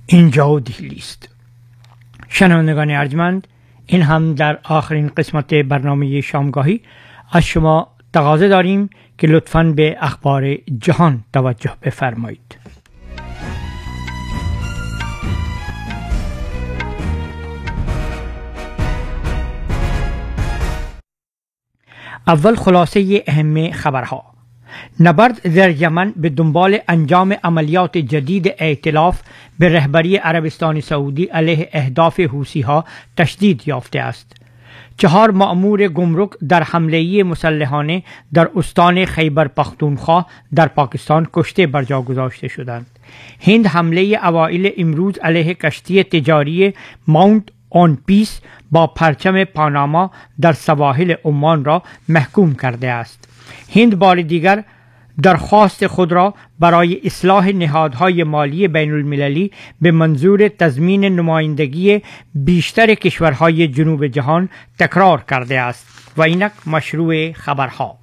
اینجا دهلی است. شنوندگان ارجمند، این هم در آخرین قسمت برنامه شامگاهی از شما تقاضا داریم که لطفاً به اخبار جهان توجه بفرمایید. اول خلاصه اهم خبرها. نبرد در یمن به دنبال انجام عملیات جدید ائتلاف به رهبری عربستان سعودی علیه اهداف حوثی‌ها تشدید یافته است. 4 مأمور گمرک در حمله مسلحانه در استان خیبر پختونخوا در پاکستان کشته بر جا گذاشته شدند. هند حمله اوایل امروز علیه کشتی تجاری ماونت آن پیس با پرچم پاناما در سواحل عمان را محکوم کرده است. هند بار دیگر درخواست خود را برای اصلاح نهادهای مالی بین المللی به منظور تضمین نمایندگی بیشتر کشورهای جنوب جهان تکرار کرده است. و اینک مشروع خبرها.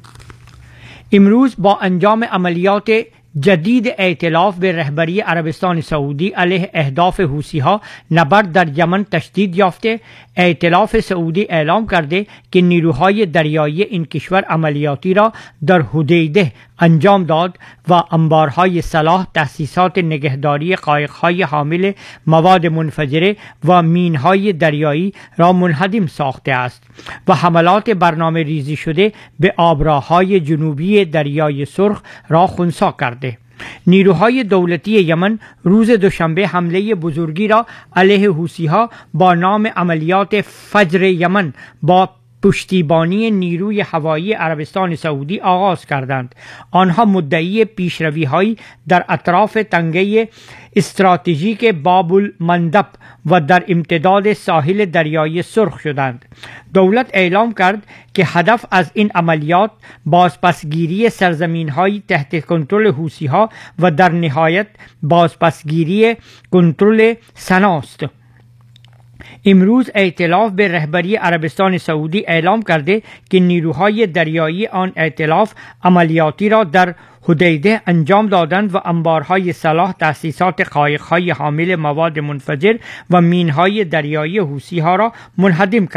امروز با انجام عملیات جدید ائتلاف به رهبری عربستان سعودی علیه اهداف حوثی‌ها نبرد در یمن تشدید یافته. ائتلاف سعودی اعلام کرده که نیروهای دریایی این کشور عملیاتی را در حدیده انجام داد و انبارهای سلاح، تأسیسات نگهداری قایق‌های حامل مواد منفجره و مین‌های دریایی را منهدم ساخته است و حملات برنامه ریزی شده به آبراهای جنوبی دریای سرخ را خنثی کرده. نیروهای دولتی یمن روز دوشنبه حمله بزرگی را علیه حوثی‌ها با نام عملیات فجر یمن با پشتیبانی نیروی هوایی عربستان سعودی آغاز کردند. آنها مدعی پیشروی‌هایی در اطراف تنگه استراتژیک باب المندب و در امتداد ساحل دریای سرخ شدند. دولت اعلام کرد که هدف از این عملیات بازپسگیری سرزمین‌های تحت کنترل حوثی‌ها و در نهایت بازپسگیری کنترل سنا است. امروز ائتلاف به رهبری عربستان سعودی اعلام کرده که نیروهای دریایی آن ائتلاف عملیاتی را در حدیده انجام دادند و انبارهای سلاح، تأسیسات قایق‌های حامل مواد منفجر و مین‌های دریایی حوثی‌ها را منهدم